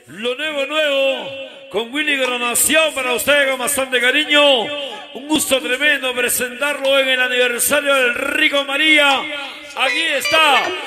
Lo nuevo, con Willy Granación para ustedes con bastante cariño. Un gusto tremendo presentarlo en el aniversario del Rico María. Aquí está.